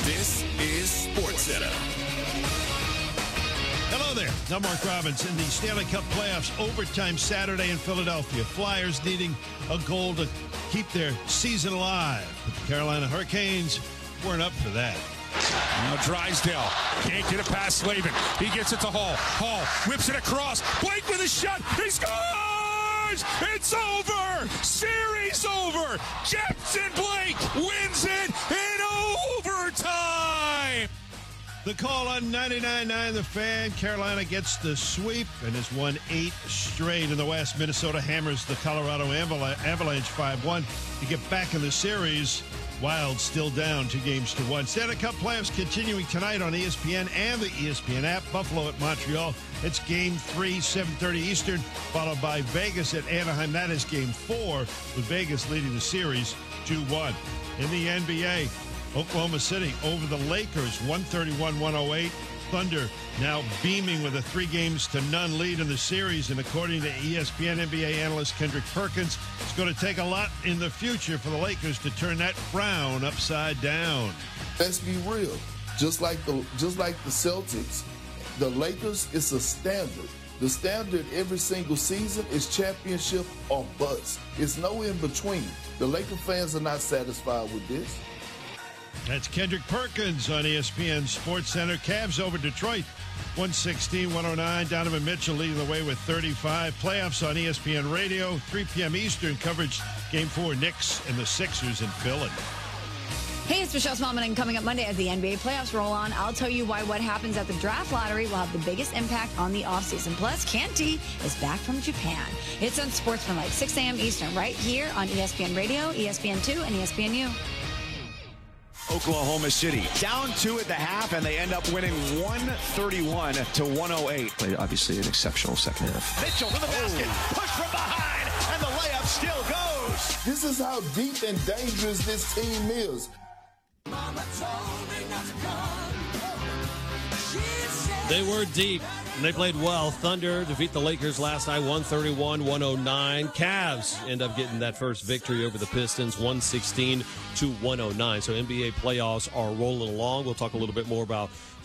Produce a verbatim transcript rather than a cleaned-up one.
This is SportsCenter. Hello there. I'm Mark Robbins. In the Stanley Cup playoffs, overtime Saturday in Philadelphia. Flyers needing a goal to keep their season alive. But the Carolina Hurricanes weren't up for that. Now Drysdale can't get it past Slavin. He gets it to Hall. Hall whips it across. Blake with a shot. He scores! It's over! Series over! Jepson Blake wins it in overtime! The call on ninety-nine point nine The Fan. Carolina gets the sweep and has won eight straight in the West. Minnesota hammers the Colorado Avala- Avalanche five one to get back in the series. Wild still down two games to one. Stanley Cup playoffs continuing tonight on E S P N and the E S P N app. Buffalo at Montreal. It's game three, seven thirty Eastern, followed by Vegas at Anaheim. That is game four, with Vegas leading the series two one. In the N B A, Oklahoma City over the Lakers, one thirty-one to one oh eight. Thunder now beaming with a three games to none lead in the series. And according to E S P N N B A analyst Kendrick Perkins, it's going to take a lot in the future for the Lakers to turn that frown upside down. Let's be real. Just like the just like the Celtics, the Lakers, it's a standard. The standard every single season is championship or bust. It's no in between. The Laker fans are not satisfied with this. That's Kendrick Perkins on E S P N SportsCenter. Cavs over Detroit, one sixteen to one oh nine. Donovan Mitchell leading the way with thirty-five. Playoffs on E S P N Radio, three p.m. Eastern. Coverage, Game four, Knicks and the Sixers in Philly. Hey, it's Michelle Smallman, and coming up Monday as the N B A playoffs roll on, I'll tell you why what happens at the draft lottery will have the biggest impact on the offseason. Plus, Canty is back from Japan. It's on Sportsmanlike, six a.m. Eastern, right here on E S P N Radio, E S P N two, and E S P N U. Oklahoma City down two at the half, and they end up winning one thirty-one to one oh eight. Played obviously an exceptional second half. Mitchell to the basket, oh. Push from behind, and the layup still goes. This is how deep and dangerous this team is. They were deep, and they played well. Thunder defeat the Lakers last night, one thirty-one to one oh nine. Cavs end up getting that first victory over the Pistons, one sixteen to one oh nine. So N B A playoffs are rolling along. We'll talk a little bit more about